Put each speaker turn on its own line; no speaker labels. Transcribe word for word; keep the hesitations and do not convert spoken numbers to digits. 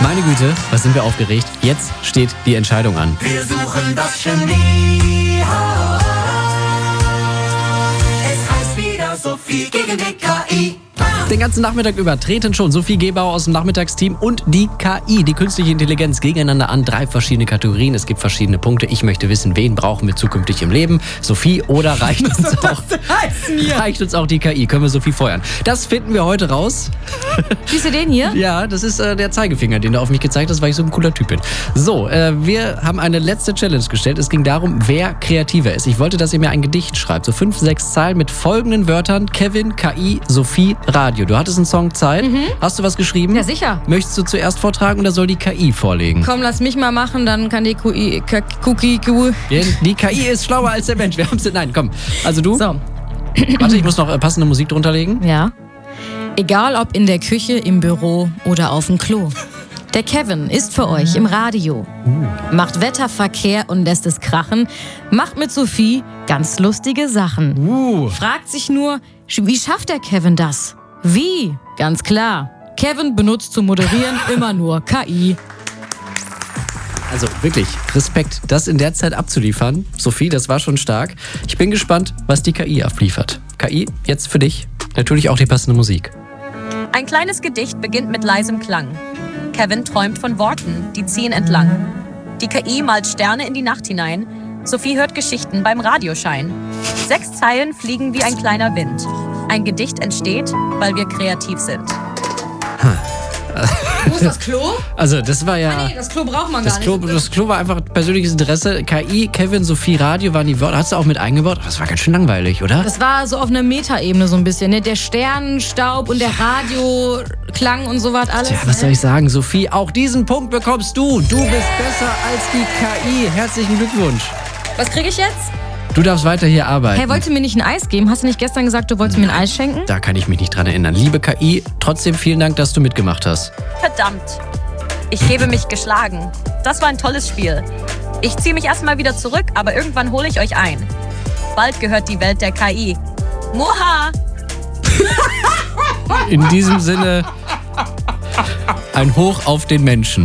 Meine Güte, was sind wir aufgeregt. Jetzt steht die Entscheidung an.
Wir suchen das Genie. Es heißt wieder Sophie gegen die K I.
Den ganzen Nachmittag über treten schon Sophie Gebauer aus dem Nachmittagsteam und die K I, die künstliche Intelligenz, gegeneinander an. Drei verschiedene Kategorien. Es gibt verschiedene Punkte. Ich möchte wissen, wen brauchen wir zukünftig im Leben? Sophie oder reicht uns auch, reicht uns auch die K I? Können wir Sophie feuern? Das finden wir heute raus.
Siehst du den hier?
Ja, das ist äh, der Zeigefinger, den du auf mich gezeigt hast, weil ich so ein cooler Typ bin. So, äh, wir haben eine letzte Challenge gestellt. Es ging darum, wer kreativer ist. Ich wollte, dass ihr mir ein Gedicht schreibt. So fünf, sechs Zeilen mit folgenden Wörtern. Kevin, K I, Sophie, Radio. Du hattest einen Song Zeit. Mhm. Hast du was geschrieben?
Ja, sicher.
Möchtest du zuerst vortragen oder soll die K I vorlegen?
Komm, lass mich mal machen, dann kann die Q I... K- Cookie... Q-
Die K I ist schlauer als der Mensch. Wir haben's. Nein, komm. Also du?
So.
Warte, ich muss noch äh, passende Musik drunter legen.
Ja. Egal ob in der Küche, im Büro oder auf dem Klo. Der Kevin ist für euch im Radio. Uh. Macht Wetterverkehr und lässt es krachen. Macht mit Sophie ganz lustige Sachen.
Uh.
Fragt sich nur, wie schafft der Kevin das? Wie? Ganz klar. Kevin benutzt zum Moderieren immer nur K I.
Also wirklich, Respekt, das in der Zeit abzuliefern. Sophie, das war schon stark. Ich bin gespannt, was die K I abliefert. K I, jetzt für dich. Natürlich auch die passende Musik.
Ein kleines Gedicht beginnt mit leisem Klang. Kevin träumt von Worten, die ziehen entlang. Die K I malt Sterne in die Nacht hinein. Sophie hört Geschichten beim Radioschein. Sechs Zeilen fliegen wie ein kleiner Wind. Ein Gedicht entsteht, weil wir kreativ sind.
Wo ist das Klo?
Also das war ja...
Ah, nee, das Klo braucht man
das
gar
Klo,
nicht.
das Klo war einfach persönliches Interesse. K I, Kevin, Sophie, Radio waren die Wörter. Hast du auch mit eingebaut? Das war ganz schön langweilig, oder?
Das war so auf einer Metaebene so ein bisschen, ne? Der Sternenstaub und der Radioklang und sowas alles.
Tja, was soll ich sagen, Sophie? Auch diesen Punkt bekommst du. Du bist besser als die K I. Herzlichen Glückwunsch.
Was kriege ich jetzt?
Du darfst weiter hier arbeiten.
Hey, wolltest du mir nicht ein Eis geben? Hast du nicht gestern gesagt, du wolltest mir ein Eis schenken?
Da kann ich mich nicht dran erinnern. Liebe K I, trotzdem vielen Dank, dass du mitgemacht hast.
Verdammt. Ich gebe mich geschlagen. Das war ein tolles Spiel. Ich ziehe mich erstmal wieder zurück, aber irgendwann hole ich euch ein. Bald gehört die Welt der K I. Moha!
In diesem Sinne, ein Hoch auf den Menschen.